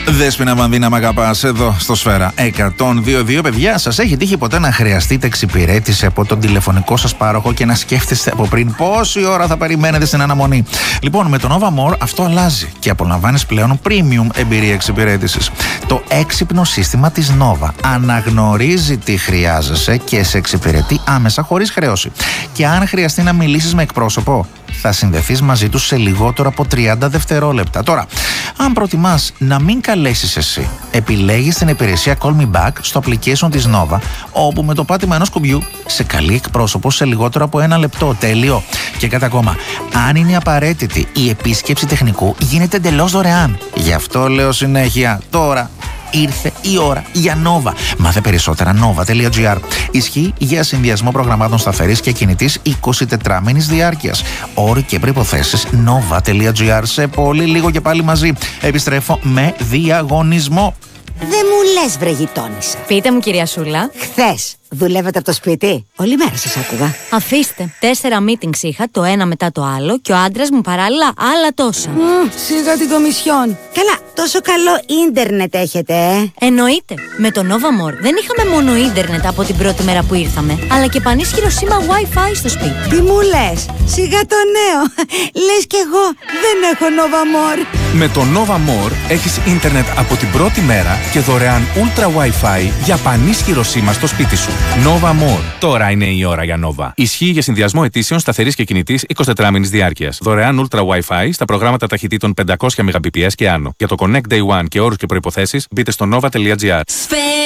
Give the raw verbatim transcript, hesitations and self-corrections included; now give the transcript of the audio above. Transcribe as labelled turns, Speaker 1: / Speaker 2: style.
Speaker 1: Δέσποινα Βανδίνα, μ' αγαπάς, εδώ στο Σφαίρα εκατόν δύο κόμμα δύο. Παιδιά, σας έχει τύχει ποτέ να χρειαστείτε εξυπηρέτηση από τον τηλεφωνικό σας πάροχο και να σκέφτεστε από πριν πόση ώρα θα περιμένετε στην αναμονή? Λοιπόν, με το Nova More αυτό αλλάζει και απολαμβάνεις πλέον premium εμπειρία εξυπηρέτησης. Το έξυπνο σύστημα της Nova αναγνωρίζει τι χρειάζεσαι και σε εξυπηρετεί άμεσα χωρίς χρέωση. Και αν χρειαστεί να μιλήσεις με εκπρόσωπο, θα συνδεθείς μαζί τους σε λιγότερο από τριάντα δευτερόλεπτα. Τώρα, αν προτιμάς να μην καλέσεις εσύ, επιλέγεις την υπηρεσία Call Me Back στο application της Nova, όπου με το πάτημα ενός κουμπιού σε καλεί εκπρόσωπο σε λιγότερο από ένα λεπτό. Τέλειο. Και κάτι ακόμα. Αν είναι απαραίτητη η επίσκεψη τεχνικού, γίνεται εντελώς δωρεάν. Γι' αυτό λέω συνέχεια. Τώρα ήρθε η ώρα για Nova. Μάθε περισσότερα nova τελεία gr. Ισχύει για συνδυασμό προγραμμάτων σταθερής και κινητής εικοσιτετράμηνης διάρκειας. Όροι και προϋποθέσεις nova τελεία gr. Σε πολύ λίγο και πάλι μαζί. Επιστρέφω με διαγωνισμό.
Speaker 2: Δεν μου λες, βρε γειτόνισσα.
Speaker 3: Πείτε μου, κυρία Σούλα.
Speaker 2: Χθες δουλεύατε από το σπίτι? Όλη μέρα σας άκουγα.
Speaker 3: Αφήστε. Τέσσερα meetings είχα, το ένα μετά το άλλο, και ο άντρας μου παράλληλα άλλα τόσα.
Speaker 2: Mm, σιγά την κομισιόν. Καλά, τόσο καλό ίντερνετ έχετε, ε?
Speaker 3: Εννοείται. Με το Nova More δεν είχαμε μόνο ίντερνετ από την πρώτη μέρα που ήρθαμε, αλλά και πανίσχυρο σήμα Wi-Fi στο σπίτι.
Speaker 2: Τι μου λες? Σιγά το νέο. Λες κι εγώ δεν έχω Nova More.
Speaker 4: Με το Nova More έχεις ίντερνετ από την πρώτη μέρα και δωρεάν Ultra Wi-Fi για πανίσχυρο σήμα στο σπίτι σου. Nova More. Τώρα είναι η ώρα για Nova. Ισχύει για συνδυασμό αιτήσεων σταθερής και κινητής εικοσιτετράμηνης διάρκειας. Δωρεάν Ultra Wi-Fi στα προγράμματα ταχυτήτων πεντακόσια Mbps και άνω. Για το Connect Day One και όρους και προϋποθέσεις μπείτε στο nova τελεία gr.